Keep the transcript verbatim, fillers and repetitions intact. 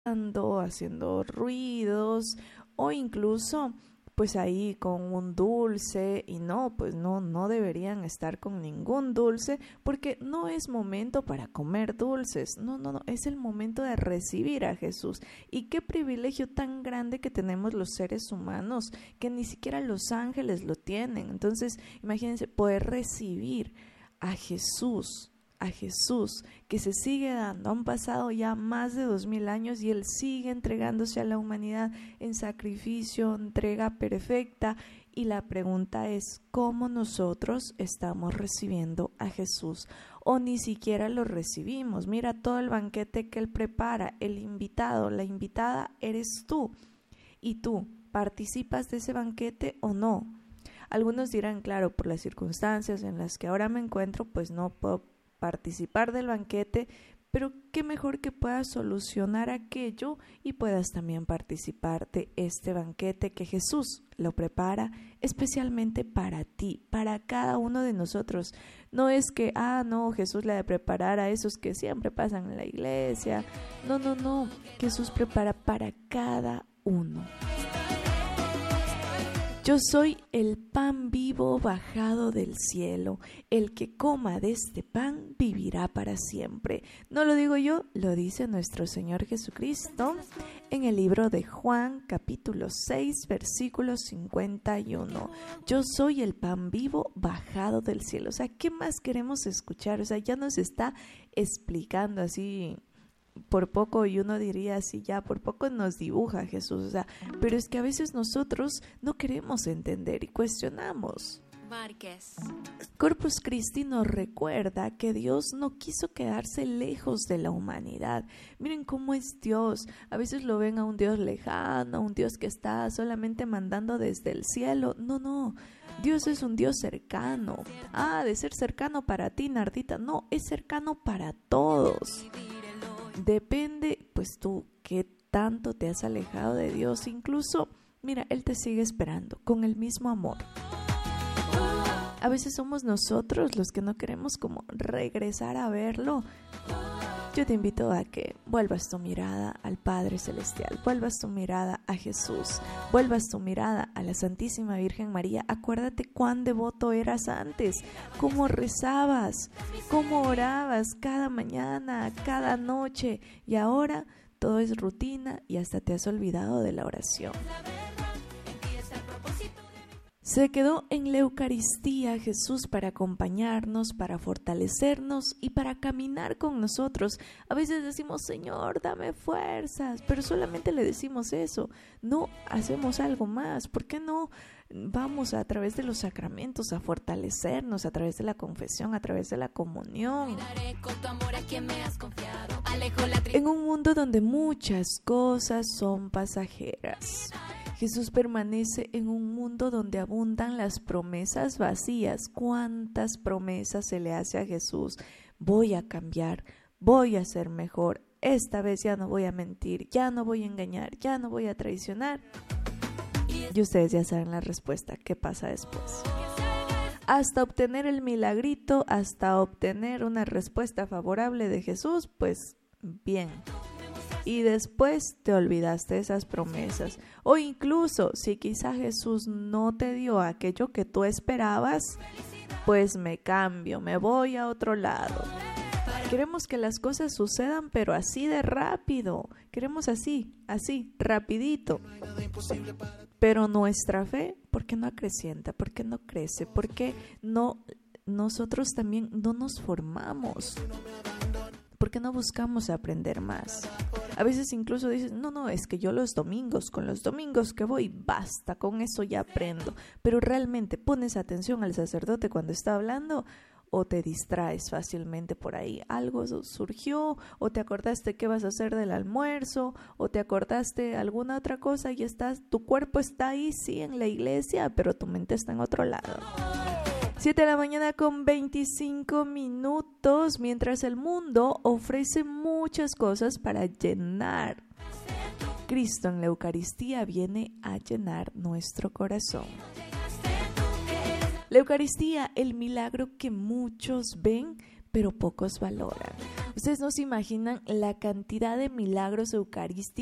haciendo ruidos o incluso pues ahí con un dulce, y no, pues no, no deberían estar con ningún dulce porque no es momento para comer dulces, no, no, no, es el momento de recibir a Jesús. Y qué privilegio tan grande que tenemos los seres humanos, que ni siquiera los ángeles lo tienen. Entonces, imagínense poder recibir a Jesús, a Jesús, que se sigue dando. Han pasado ya más de dos mil años y Él sigue entregándose a la humanidad en sacrificio, entrega perfecta. Y la pregunta es, ¿cómo nosotros estamos recibiendo a Jesús? O ni siquiera lo recibimos. Mira todo el banquete que Él prepara, el invitado, la invitada eres tú. ¿Y tú participas de ese banquete o no? Algunos dirán, claro, por las circunstancias en las que ahora me encuentro, pues no puedo participar del banquete, pero qué mejor que puedas solucionar aquello y puedas también participar de este banquete que Jesús lo prepara especialmente para ti, para cada uno de nosotros. No es que, ah, no, Jesús le ha de preparar a esos que siempre pasan en la iglesia. No, no, no, Jesús prepara para cada uno. Yo soy el pan vivo bajado del cielo. El que coma de este pan vivirá para siempre. No lo digo yo, lo dice nuestro Señor Jesucristo en el libro de Juan, capítulo seis, versículo cincuenta y uno. Yo soy el pan vivo bajado del cielo. O sea, ¿qué más queremos escuchar? O sea, ya nos está explicando así por poco, y uno diría así, ya por poco nos dibuja Jesús, o sea, pero es que a veces nosotros no queremos entender y cuestionamos. Márquez. Corpus Christi nos recuerda que Dios no quiso quedarse lejos de la humanidad. Miren cómo es Dios. A veces lo ven a un Dios lejano, a un Dios que está solamente mandando desde el cielo. No, no. Dios es un Dios cercano. Ah, de ser cercano para ti, Nardita. No, es cercano para todos. Depende, pues tú, qué tanto te has alejado de Dios. Incluso, mira, Él te sigue esperando con el mismo amor. A veces somos nosotros los que no queremos como regresar a verlo. Yo te invito a que vuelvas tu mirada al Padre Celestial, vuelvas tu mirada a Jesús, vuelvas tu mirada a la Santísima Virgen María. Acuérdate cuán devoto eras antes, cómo rezabas, cómo orabas cada mañana, cada noche, y ahora todo es rutina y hasta te has olvidado de la oración. Se quedó en la Eucaristía Jesús para acompañarnos, para fortalecernos y para caminar con nosotros. A veces decimos, Señor, dame fuerzas, pero solamente le decimos eso. No hacemos algo más. ¿Por qué no vamos a través de los sacramentos a fortalecernos, a través de la confesión, a través de la comunión? En un mundo donde muchas cosas son pasajeras, Jesús permanece en un mundo donde abundan las promesas vacías. ¿Cuántas promesas se le hace a Jesús? Voy a cambiar, voy a ser mejor, esta vez ya no voy a mentir, ya no voy a engañar, ya no voy a traicionar. Y ustedes ya saben la respuesta, ¿qué pasa después? Hasta obtener el milagrito, hasta obtener una respuesta favorable de Jesús, pues bien. Y después te olvidaste de esas promesas. O incluso, si quizá Jesús no te dio aquello que tú esperabas, pues me cambio, me voy a otro lado. Queremos que las cosas sucedan, pero así de rápido. Queremos así, así, rapidito. Pero nuestra fe, ¿por qué no acrecienta? ¿Por qué no crece? ¿Por qué no, nosotros también no nos formamos? ¿Por qué no buscamos aprender más? A veces incluso dices, no, no, es que yo los domingos, con los domingos que voy, basta, con eso ya aprendo. Pero realmente, ¿pones atención al sacerdote cuando está hablando? ¿O te distraes fácilmente por ahí? Algo surgió, o te acordaste qué vas a hacer del almuerzo, o te acordaste alguna otra cosa y estás, tu cuerpo está ahí, sí, en la iglesia, pero tu mente está en otro lado. siete de la mañana con veinticinco minutos, mientras el mundo ofrece muchas cosas para llenar. Cristo en la Eucaristía viene a llenar nuestro corazón. La Eucaristía, el milagro que muchos ven, pero pocos valoran. Ustedes no se imaginan la cantidad de milagros eucarísticos